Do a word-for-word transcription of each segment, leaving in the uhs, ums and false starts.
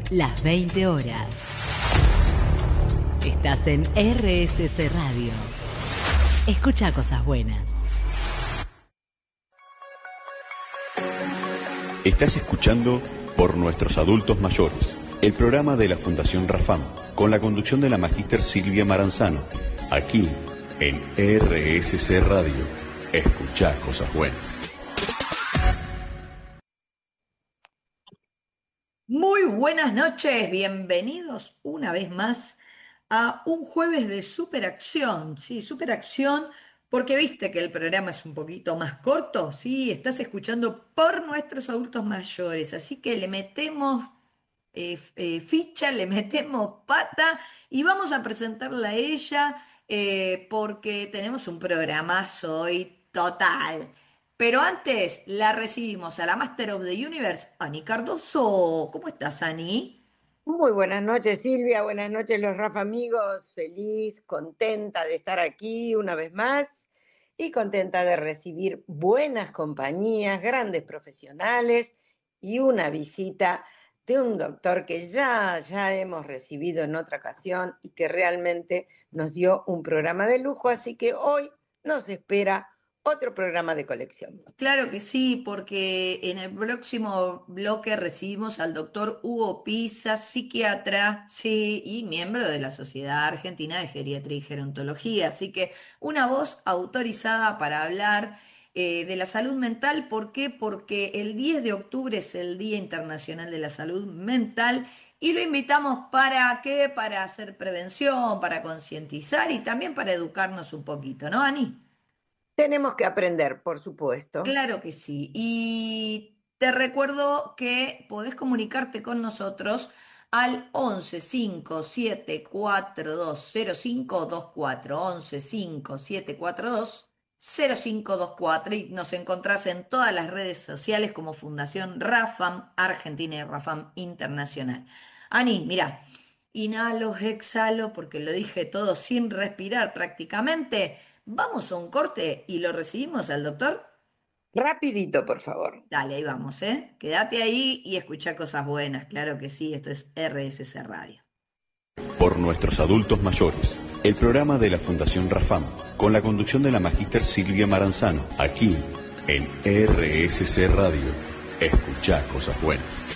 Las veinte horas. Estás en R S C Radio. Escucha cosas buenas. Estás escuchando Por Nuestros Adultos Mayores, el programa de la Fundación Rafam, con la conducción de la magíster Silvia Maranzano, aquí en R S C Radio. Escucha cosas buenas. Muy buenas noches, bienvenidos una vez más a un jueves de superacción, sí, superacción, porque viste que el programa es un poquito más corto, sí, estás escuchando Por Nuestros Adultos Mayores, así que le metemos eh, eh, ficha, le metemos pata y vamos a presentarla a ella eh, porque tenemos un programazo hoy total. Pero antes la recibimos a la Master of the Universe, Ani Cardoso. ¿Cómo estás, Ani? Muy buenas noches, Silvia. Buenas noches, los Rafa amigos. Feliz, contenta de estar aquí una vez más y contenta de recibir buenas compañías, grandes profesionales y una visita de un doctor que ya, ya hemos recibido en otra ocasión y que realmente nos dio un programa de lujo. Así que hoy nos espera otro programa de colección. Claro que sí, porque en el próximo bloque recibimos al doctor Hugo Pisa, psiquiatra, sí, y miembro de la Sociedad Argentina de Geriatría y Gerontología. Así que una voz autorizada para hablar eh, de la salud mental. ¿Por qué? Porque el diez de octubre es el Día Internacional de la Salud Mental y lo invitamos para qué, para hacer prevención, para concientizar y también para educarnos un poquito, ¿no, Ani? Tenemos que aprender, por supuesto. Claro que sí. Y te recuerdo que podés comunicarte con nosotros al once cinco siete cuatro dos cero cinco dos cuatro, once cinco siete cuatro dos cero cinco dos cuatro, y nos encontrás en todas las redes sociales como Fundación Rafam Argentina y Rafam Internacional. Ani, mira, inhalo, exhalo, porque lo dije todo sin respirar prácticamente. Vamos a un corte y lo recibimos al doctor. Rapidito, por favor. Dale, ahí vamos, ¿eh? Quédate ahí y escucha cosas buenas, claro que sí, esto es R S C Radio. Por Nuestros Adultos Mayores, el programa de la Fundación Rafam, con la conducción de la magíster Silvia Maranzano, aquí en R S C Radio. Escucha cosas buenas.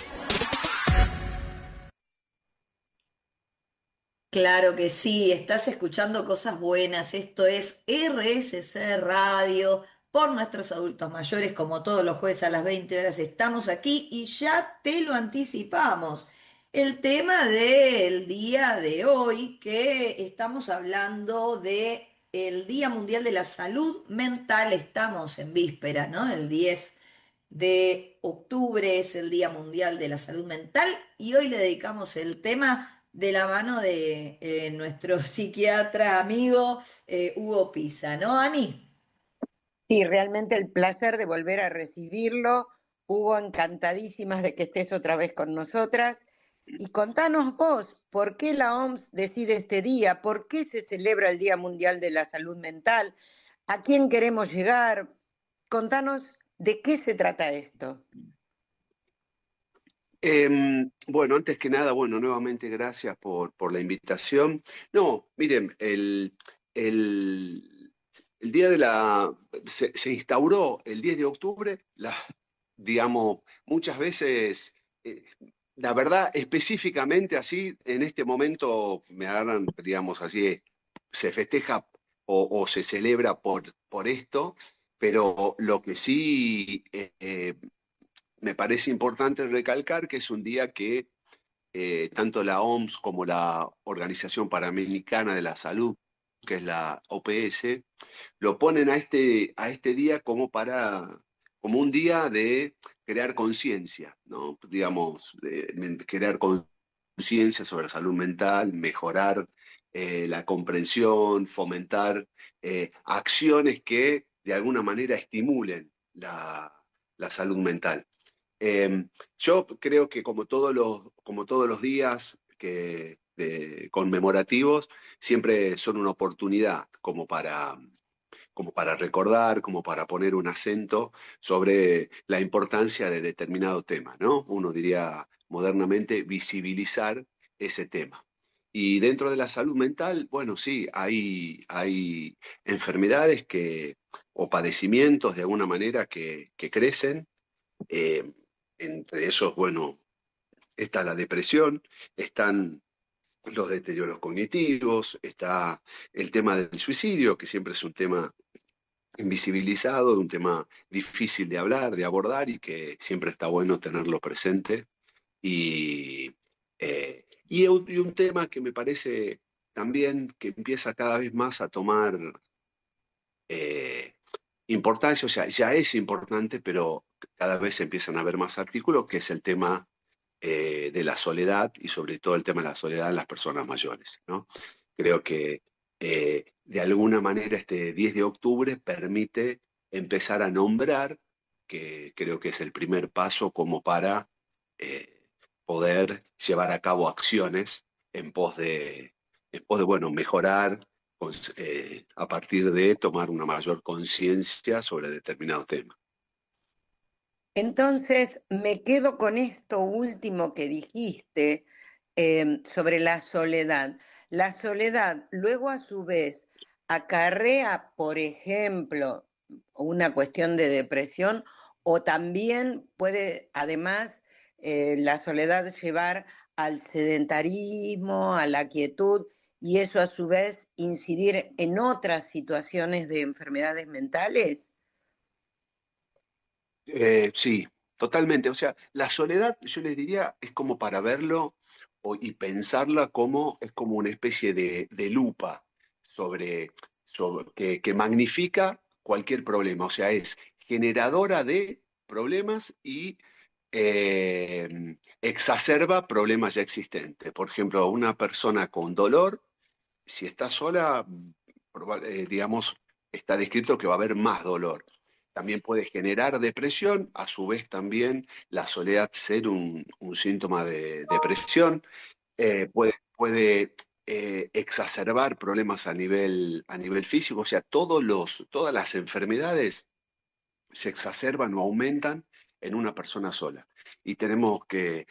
Claro que sí, estás escuchando cosas buenas, esto es R S C Radio. Por Nuestros Adultos Mayores, como todos los jueves a las veinte horas, estamos aquí y ya te lo anticipamos. El tema del día de hoy, que estamos hablando de el Día Mundial de la Salud Mental, estamos en víspera, ¿no? El diez de octubre es el Día Mundial de la Salud Mental y hoy le dedicamos el tema de la mano de eh, nuestro psiquiatra amigo eh, Hugo Pisa, ¿no, Ani? Sí, realmente el placer de volver a recibirlo. Hugo, encantadísimas de que estés otra vez con nosotras. Y contanos vos, ¿por qué la O M S decide este día? ¿Por qué se celebra el Día Mundial de la Salud Mental? ¿A quién queremos llegar? Contanos de qué se trata esto. Eh, bueno, antes que nada, bueno, nuevamente gracias por, por la invitación. No, miren, el, el, el día de la... Se, se instauró el diez de octubre, la, digamos, muchas veces, eh, la verdad, específicamente así, en este momento me agarran, digamos, así, se festeja o, o se celebra por, por esto, pero lo que sí... eh, eh, me parece importante recalcar que es un día que eh, tanto la O M S como la Organización Panamericana de la Salud, que es la O P S, lo ponen a este, a este día como para, como un día de crear conciencia, ¿no? Digamos, de, de crear conciencia sobre la salud mental, mejorar eh, la comprensión, fomentar eh, acciones que de alguna manera estimulen la, la salud mental. Eh, yo creo que como todos los, como todos los días que, de- conmemorativos, siempre son una oportunidad como para, como para recordar, como para poner un acento sobre la importancia de determinado tema, ¿no? Uno diría modernamente visibilizar ese tema. Y dentro de la salud mental, bueno, sí, hay, hay enfermedades que, o padecimientos de alguna manera que, que crecen. eh, Entre esos, bueno, está la depresión, están los deterioros cognitivos, está el tema del suicidio, que siempre es un tema invisibilizado, un tema difícil de hablar, de abordar y que siempre está bueno tenerlo presente. Y, eh, y, un, y un tema que me parece también que empieza cada vez más a tomar eh, importancia, o sea, ya es importante, pero cada vez se empiezan a ver más artículos, que es el tema eh, de la soledad y sobre todo el tema de la soledad en las personas mayores, ¿no? Creo que eh, de alguna manera este diez de octubre permite empezar a nombrar, que creo que es el primer paso como para eh, poder llevar a cabo acciones en pos de, en pos de bueno, mejorar cons- eh, a partir de tomar una mayor conciencia sobre determinado tema. Entonces, me quedo con esto último que dijiste eh, sobre la soledad. La soledad luego a su vez acarrea, por ejemplo, una cuestión de depresión o también puede además eh, la soledad llevar al sedentarismo, a la quietud y eso a su vez incidir en otras situaciones de enfermedades mentales. Eh, sí, totalmente. O sea, la soledad, yo les diría, es como para verlo o- y pensarla como, es como una especie de, de lupa sobre, sobre- que, que magnifica cualquier problema. O sea, es generadora de problemas y eh, exacerba problemas ya existentes. Por ejemplo, una persona con dolor, si está sola, proba- eh, digamos, está descrito que va a haber más dolor. También puede generar depresión, a su vez también la soledad ser un, un síntoma de depresión. Eh, puede, puede eh, exacerbar problemas a nivel, a nivel físico, o sea, todos los, todas las enfermedades se exacerban o aumentan en una persona sola. Y tenemos que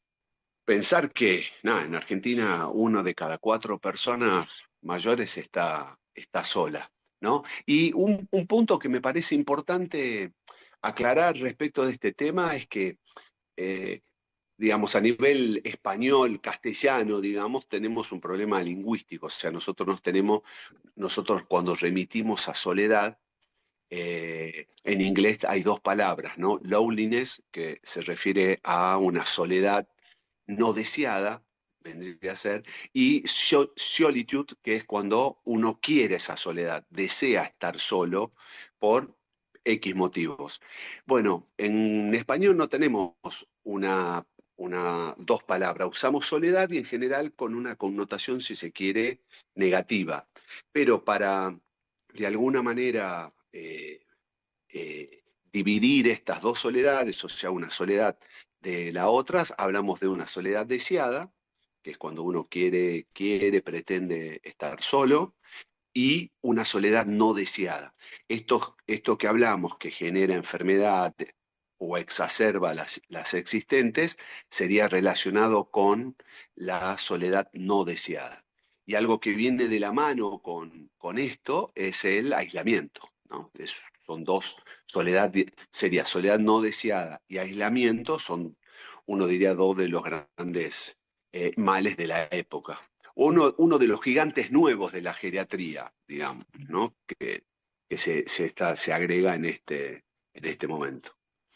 pensar que, nada, en Argentina uno de cada cuatro personas mayores está, está sola, ¿no? Y un, un punto que me parece importante aclarar respecto de este tema es que, eh, digamos, a nivel español, castellano, digamos, tenemos un problema lingüístico, o sea, nosotros nos tenemos, nosotros cuando remitimos a soledad, eh, en inglés hay dos palabras, ¿no? Loneliness, que se refiere a una soledad no deseada, vendría a ser, y so- solitude, que es cuando uno quiere esa soledad, desea estar solo por X motivos. Bueno, en español no tenemos una, una, dos palabras, usamos soledad y en general con una connotación, si se quiere, negativa. Pero para, de alguna manera, eh, eh, dividir estas dos soledades, o sea, una soledad de la otra, hablamos de una soledad deseada, que es cuando uno quiere, quiere, pretende estar solo, y una soledad no deseada. Esto, esto que hablamos, que genera enfermedad o exacerba las, las existentes, sería relacionado con la soledad no deseada. Y algo que viene de la mano con, con esto es el aislamiento, ¿no? Es- son dos, soledad, sería soledad no deseada y aislamiento son, uno diría, dos de los grandes eh, males de la época. Uno, uno de los gigantes nuevos de la geriatría, digamos, ¿no? Que, que se, se, está, se agrega en este, en este momento.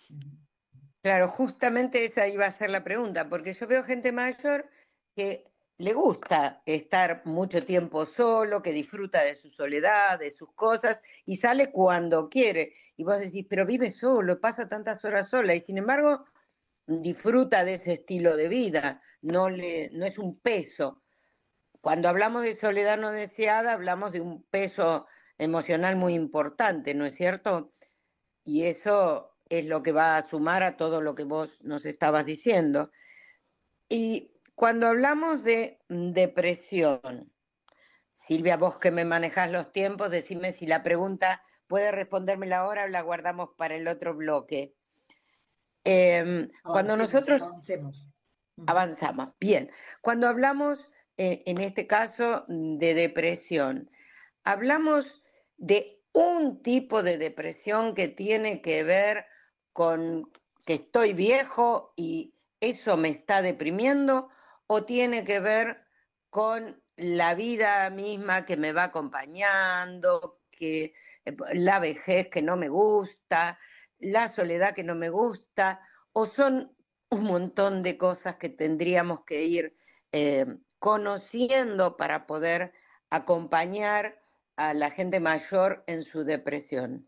Claro, justamente esa iba a ser la pregunta, porque yo veo gente mayor que le gusta estar mucho tiempo solo, que disfruta de su soledad, de sus cosas, y sale cuando quiere. Y vos decís, pero vive solo, pasa tantas horas sola, y sin embargo disfruta de ese estilo de vida, no, le, no es un peso. Cuando hablamos de soledad no deseada, hablamos de un peso emocional muy importante, ¿no es cierto? Y eso es lo que va a sumar a todo lo que vos nos estabas diciendo. Y cuando hablamos de depresión, Silvia, vos que me manejás los tiempos, decime si la pregunta puede respondérmela ahora o la guardamos para el otro bloque. Eh, cuando Avancemos, nosotros avancemos. Ujú. avanzamos, bien, cuando hablamos, eh, en este caso, de depresión, hablamos de un tipo de depresión que tiene que ver con que estoy viejo y eso me está deprimiendo, o tiene que ver con la vida misma que me va acompañando, que eh, la vejez que no me gusta, la soledad que no me gusta, o son un montón de cosas que tendríamos que ir eh, conociendo para poder acompañar a la gente mayor en su depresión.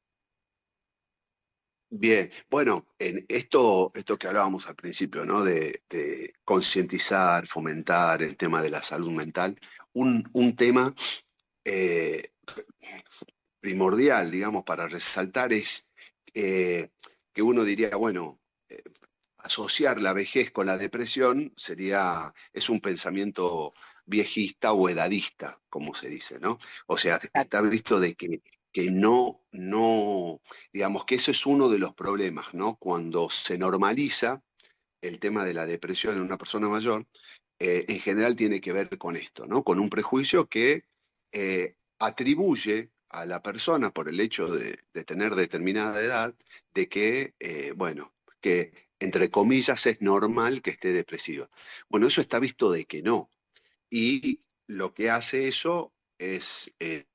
Bien, bueno, en esto, esto que hablábamos al principio, ¿no? De, de concientizar, fomentar el tema de la salud mental, un, un tema eh, primordial, digamos, para resaltar es eh, que uno diría, bueno, eh, asociar la vejez con la depresión sería, es un pensamiento viejista o edadista, como se dice, ¿no? O sea, está visto de que, que no, no, digamos que eso es uno de los problemas, ¿no? Cuando se normaliza el tema de la depresión en una persona mayor, eh, en general tiene que ver con esto, ¿no? Con un prejuicio que eh, atribuye a la persona por el hecho de, de tener determinada edad, de que, eh, bueno, que entre comillas es normal que esté depresiva. Bueno, eso está visto de que no. Y lo que hace eso es eh,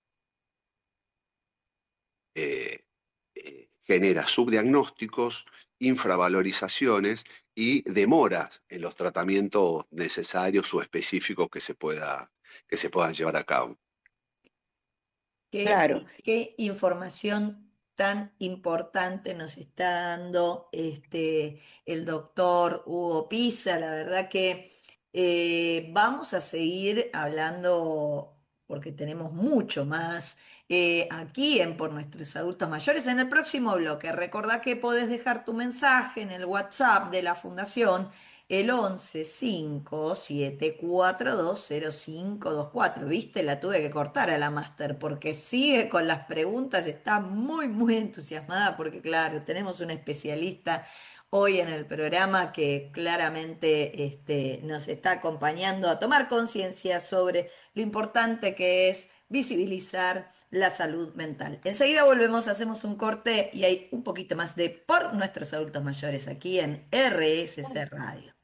eh, eh, genera subdiagnósticos, infravalorizaciones y demoras en los tratamientos necesarios o específicos que se pueda, que se puedan llevar a cabo. ¿Qué, Claro, qué información tan importante nos está dando este, el doctor Hugo Pisa? La verdad que eh, vamos a seguir hablando porque tenemos mucho más eh, aquí en Por Nuestros Adultos Mayores en el próximo bloque. Recordá que podés dejar tu mensaje en el WhatsApp de la Fundación el once cinco siete cuatro dos cero cinco dos cuatro. ¿Viste? La tuve que cortar a la máster porque sigue con las preguntas, está muy, muy entusiasmada porque, claro, tenemos un especialista hoy en el programa que claramente este, nos está acompañando a tomar conciencia sobre lo importante que es visibilizar la salud mental. Enseguida volvemos, hacemos un corte y hay un poquito más de Por Nuestros Adultos Mayores aquí en R S C Radio.